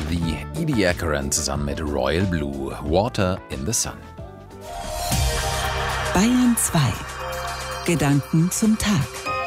The Ediacaran zusammen mit Royal Blue, Water in the Sun. Bayern 2. Gedanken zum Tag.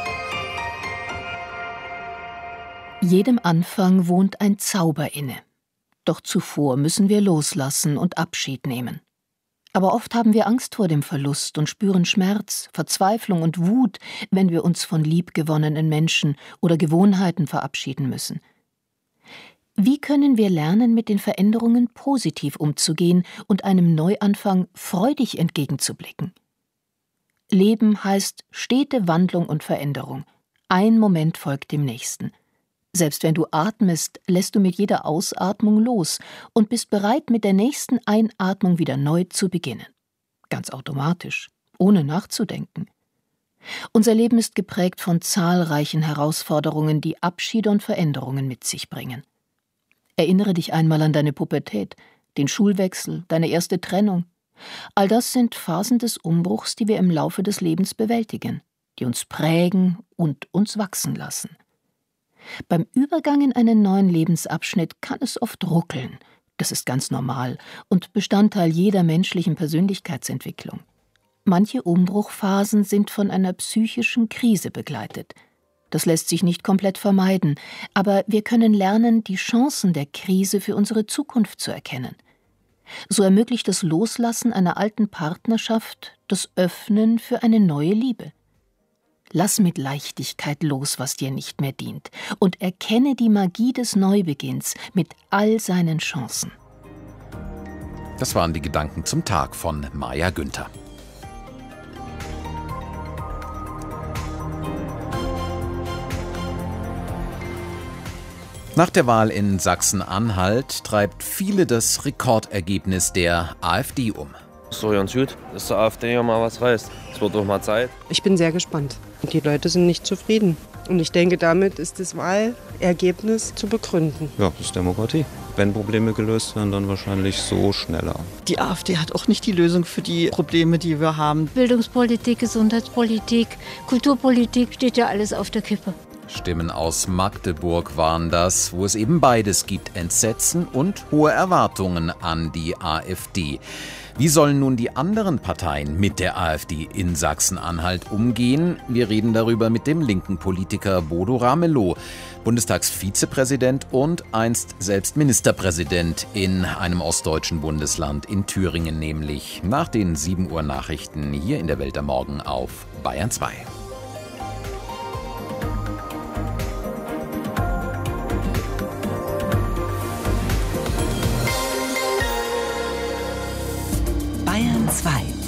Jedem Anfang wohnt ein Zauber inne. Doch zuvor müssen wir loslassen und Abschied nehmen. Aber oft haben wir Angst vor dem Verlust und spüren Schmerz, Verzweiflung und Wut, wenn wir uns von liebgewonnenen Menschen oder Gewohnheiten verabschieden müssen. Wie können wir lernen, mit den Veränderungen positiv umzugehen und einem Neuanfang freudig entgegenzublicken? Leben heißt stete Wandlung und Veränderung. Ein Moment folgt dem nächsten. Selbst wenn du atmest, lässt du mit jeder Ausatmung los und bist bereit, mit der nächsten Einatmung wieder neu zu beginnen. Ganz automatisch, ohne nachzudenken. Unser Leben ist geprägt von zahlreichen Herausforderungen, die Abschiede und Veränderungen mit sich bringen. Erinnere dich einmal an deine Pubertät, den Schulwechsel, deine erste Trennung. All das sind Phasen des Umbruchs, die wir im Laufe des Lebens bewältigen, die uns prägen und uns wachsen lassen. Beim Übergang in einen neuen Lebensabschnitt kann es oft ruckeln. Das ist ganz normal und Bestandteil jeder menschlichen Persönlichkeitsentwicklung. Manche Umbruchphasen sind von einer psychischen Krise begleitet. Das lässt sich nicht komplett vermeiden, aber wir können lernen, die Chancen der Krise für unsere Zukunft zu erkennen. So ermöglicht das Loslassen einer alten Partnerschaft das Öffnen für eine neue Liebe. Lass mit Leichtigkeit los, was dir nicht mehr dient, und erkenne die Magie des Neubeginns mit all seinen Chancen. Das waren die Gedanken zum Tag von Maja Günther. Nach der Wahl in Sachsen-Anhalt treibt viele das Rekordergebnis der AfD um. Das ist doch ganz gut, dass der AfD ja mal was reißt. Es wird doch mal Zeit. Ich bin sehr gespannt. Die Leute sind nicht zufrieden. Und ich denke, damit ist das Wahlergebnis zu begründen. Ja, das ist Demokratie. Wenn Probleme gelöst werden, dann wahrscheinlich so schneller. Die AfD hat auch nicht die Lösung für die Probleme, die wir haben. Bildungspolitik, Gesundheitspolitik, Kulturpolitik, steht ja alles auf der Kippe. Stimmen aus Magdeburg waren das, wo es eben beides gibt, Entsetzen und hohe Erwartungen an die AfD. Wie sollen nun die anderen Parteien mit der AfD in Sachsen-Anhalt umgehen? Wir reden darüber mit dem linken Politiker Bodo Ramelow, Bundestagsvizepräsident und einst selbst Ministerpräsident in einem ostdeutschen Bundesland, in Thüringen nämlich, nach den 7 Uhr Nachrichten hier in der Welt am Morgen auf Bayern 2. Bayern 2.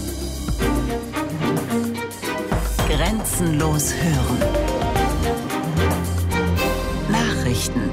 Grenzenlos hören. Nachrichten.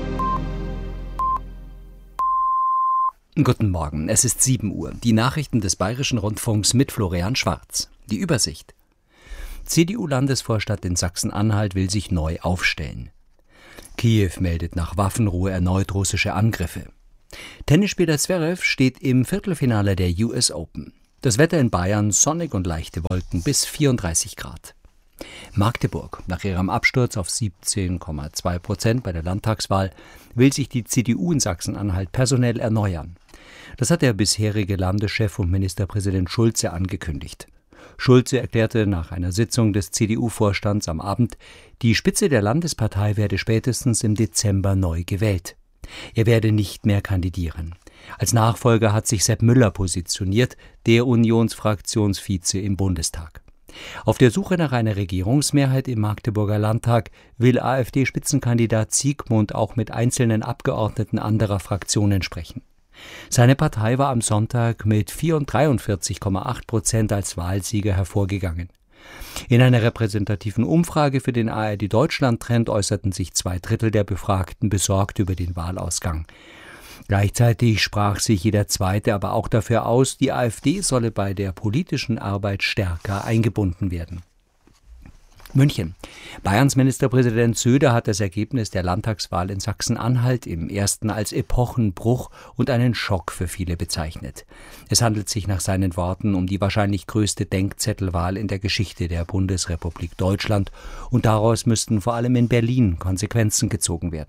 Guten Morgen, es ist 7 Uhr. Die Nachrichten des Bayerischen Rundfunks mit Florian Schwarz. Die Übersicht. CDU-Landesvorstand in Sachsen-Anhalt will sich neu aufstellen. Kiew meldet nach Waffenruhe erneut russische Angriffe. Tennisspieler Zverev steht im Viertelfinale der US Open. Das Wetter in Bayern sonnig und leichte Wolken bis 34 Grad. Magdeburg. Nach ihrem Absturz auf 17,2% bei der Landtagswahl will sich die CDU in Sachsen-Anhalt personell erneuern. Das hat der bisherige Landeschef und Ministerpräsident Schulze angekündigt. Schulze erklärte nach einer Sitzung des CDU-Vorstands am Abend, die Spitze der Landespartei werde spätestens im Dezember neu gewählt. Er werde nicht mehr kandidieren. Als Nachfolger hat sich Sepp Müller positioniert, der Unionsfraktionsvize im Bundestag. Auf der Suche nach einer Regierungsmehrheit im Magdeburger Landtag will AfD-Spitzenkandidat Siegmund auch mit einzelnen Abgeordneten anderer Fraktionen sprechen. Seine Partei war am Sonntag mit 43,8% als Wahlsieger hervorgegangen. In einer repräsentativen Umfrage für den ARD-Deutschland-Trend äußerten sich 2/3 der Befragten besorgt über den Wahlausgang. Gleichzeitig sprach sich jeder Zweite aber auch dafür aus, die AfD solle bei der politischen Arbeit stärker eingebunden werden. München. Bayerns Ministerpräsident Söder hat das Ergebnis der Landtagswahl in Sachsen-Anhalt im ersten als Epochenbruch und einen Schock für viele bezeichnet. Es handelt sich nach seinen Worten um die wahrscheinlich größte Denkzettelwahl in der Geschichte der Bundesrepublik Deutschland und daraus müssten vor allem in Berlin Konsequenzen gezogen werden.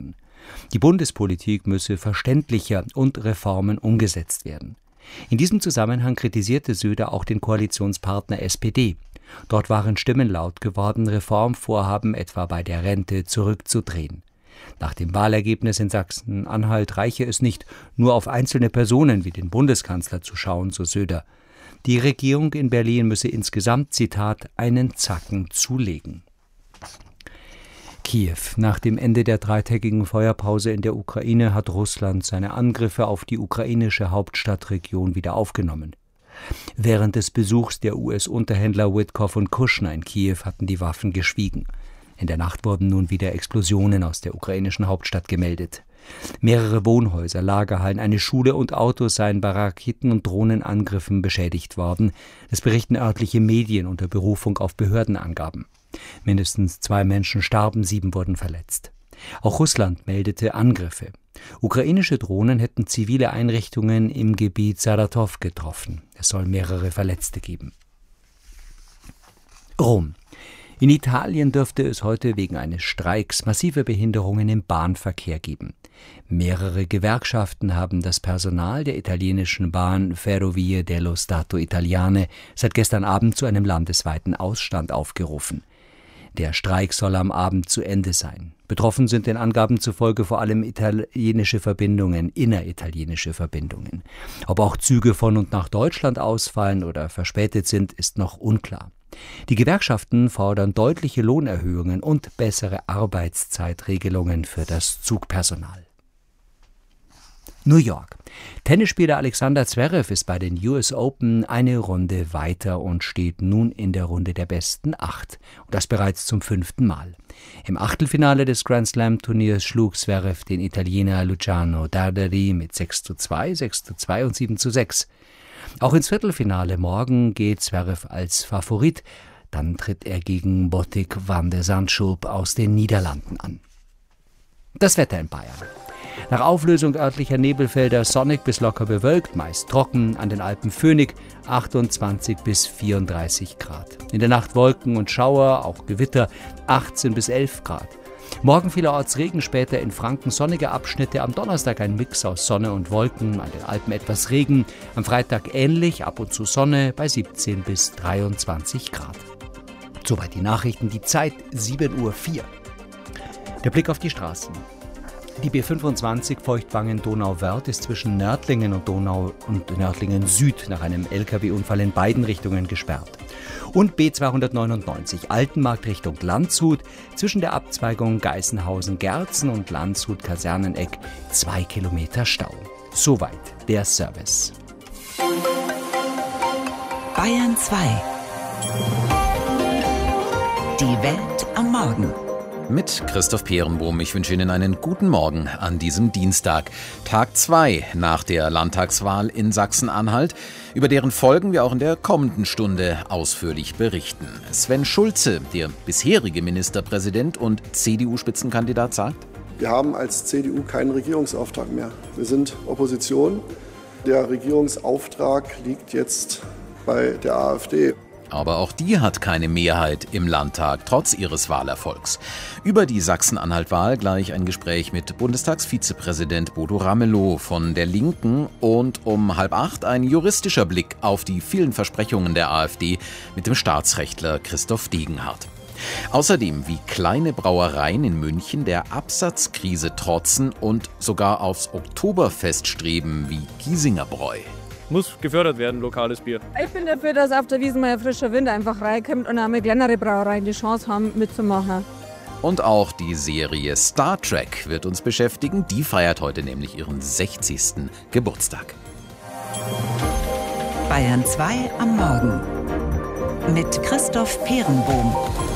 Die Bundespolitik müsse verständlicher und Reformen umgesetzt werden. In diesem Zusammenhang kritisierte Söder auch den Koalitionspartner SPD. Dort waren Stimmen laut geworden, Reformvorhaben etwa bei der Rente zurückzudrehen. Nach dem Wahlergebnis in Sachsen-Anhalt reiche es nicht, nur auf einzelne Personen wie den Bundeskanzler zu schauen, so Söder. Die Regierung in Berlin müsse insgesamt, Zitat, einen Zacken zulegen. Kiew. Nach dem Ende der 3-tägigen Feuerpause in der Ukraine hat Russland seine Angriffe auf die ukrainische Hauptstadtregion wieder aufgenommen. Während des Besuchs der US-Unterhändler Witkoff und Kushner in Kiew hatten die Waffen geschwiegen. In der Nacht wurden nun wieder Explosionen aus der ukrainischen Hauptstadt gemeldet. Mehrere Wohnhäuser, Lagerhallen, eine Schule und Autos seien bei Raketen- und Drohnenangriffen beschädigt worden. Das berichten örtliche Medien unter Berufung auf Behördenangaben. Mindestens 2 Menschen starben, 7 wurden verletzt. Auch Russland meldete Angriffe. Ukrainische Drohnen hätten zivile Einrichtungen im Gebiet Saratow getroffen. Es soll mehrere Verletzte geben. Rom. In Italien dürfte es heute wegen eines Streiks massive Behinderungen im Bahnverkehr geben. Mehrere Gewerkschaften haben das Personal der italienischen Bahn Ferrovie dello Stato Italiane seit gestern Abend zu einem landesweiten Ausstand aufgerufen. Der Streik soll am Abend zu Ende sein. Betroffen sind den Angaben zufolge vor allem italienische Verbindungen, inneritalienische Verbindungen. Ob auch Züge von und nach Deutschland ausfallen oder verspätet sind, ist noch unklar. Die Gewerkschaften fordern deutliche Lohnerhöhungen und bessere Arbeitszeitregelungen für das Zugpersonal. New York. Tennisspieler Alexander Zverev ist bei den US Open eine Runde weiter und steht nun in der Runde der besten 8. Und das bereits zum 5. Mal. Im Achtelfinale des Grand-Slam-Turniers schlug Zverev den Italiener Luciano Darderi mit 6:2, 6:2 und 7:6. Auch ins Viertelfinale morgen geht Zverev als Favorit. Dann tritt er gegen Botic van de Zandschulp aus den Niederlanden an. Das Wetter in Bayern. Nach Auflösung örtlicher Nebelfelder sonnig bis locker bewölkt, meist trocken, an den Alpen föhnig, 28 bis 34 Grad. In der Nacht Wolken und Schauer, auch Gewitter, 18 bis 11 Grad. Morgen vielerorts Regen, später in Franken sonnige Abschnitte, am Donnerstag ein Mix aus Sonne und Wolken, an den Alpen etwas Regen, am Freitag ähnlich, ab und zu Sonne bei 17 bis 23 Grad. Soweit die Nachrichten, die Zeit 7:04 Uhr. Der Blick auf die Straßen. Die B25 Feuchtwangen-Donauwörth ist zwischen Nördlingen und Donau und Nördlingen Süd nach einem LKW-Unfall in beiden Richtungen gesperrt. Und B299 Altenmarkt Richtung Landshut zwischen der Abzweigung Geißenhausen-Gerzen und Landshut-Kaserneneck 2 Kilometer Stau. Soweit der Service. Bayern 2. Die Welt am Morgen. Mit Christoph Peerenbohm. Ich wünsche Ihnen einen guten Morgen an diesem Dienstag. Tag 2 nach der Landtagswahl in Sachsen-Anhalt, über deren Folgen wir auch in der kommenden Stunde ausführlich berichten. Sven Schulze, der bisherige Ministerpräsident und CDU-Spitzenkandidat, sagt: Wir haben als CDU keinen Regierungsauftrag mehr. Wir sind Opposition. Der Regierungsauftrag liegt jetzt bei der AfD. Aber auch die hat keine Mehrheit im Landtag, trotz ihres Wahlerfolgs. Über die Sachsen-Anhalt-Wahl gleich ein Gespräch mit Bundestagsvizepräsident Bodo Ramelow von der Linken und um 7:30 ein juristischer Blick auf die vielen Versprechungen der AfD mit dem Staatsrechtler Christoph Degenhardt. Außerdem, wie kleine Brauereien in München der Absatzkrise trotzen und sogar aufs Oktoberfest streben wie Giesinger Bräu. Muss gefördert werden, lokales Bier. Ich bin dafür, dass auf der Wiesn mal ein frischer Wind einfach reinkommt und auch mal kleinere Brauereien die Chance haben, mitzumachen. Und auch die Serie Star Trek wird uns beschäftigen. Die feiert heute nämlich ihren 60. Geburtstag. Bayern 2 am Morgen mit Christoph Peerenbohm.